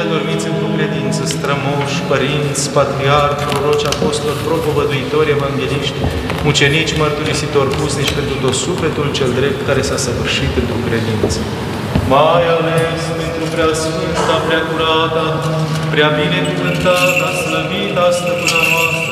adormiți într-o credință, strămoși, părinți, patriarhi, proroci, apostoli, propovăduitori, evangeliști, mucenici, mărturisitori, pusnici pentru tot sufletul cel drept care s-a săvârșit într-o credință. Mai ales pentru preasfânta, preacurata, prea binecuvântata, slăvita stăpâna noastră,